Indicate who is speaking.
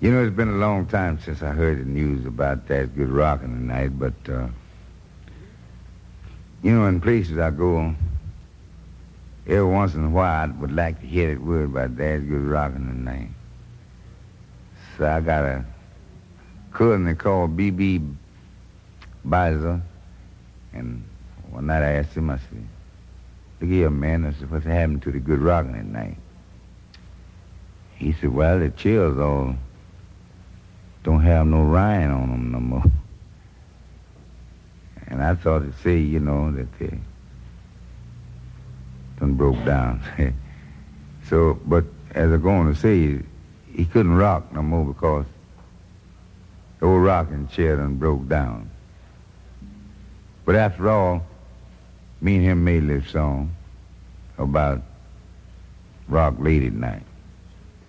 Speaker 1: You know, it's been a long time since I heard the news about that good rocking tonight, but, you know, in places I go, every once in a while I would like to hear that word about that good rocking tonight. So I got a cousin called B.B. Bizer, and one night I asked him, I said, look here, man, I said, what's happened to the good rocking at night? He said, well, the chills all don't have no rind on them no more. And I thought to say, you know, that they done broke down. So, but as I'm going to say, he couldn't rock no more because the old rocking chair done broke down. But after all, me and him made this song about rock late at night.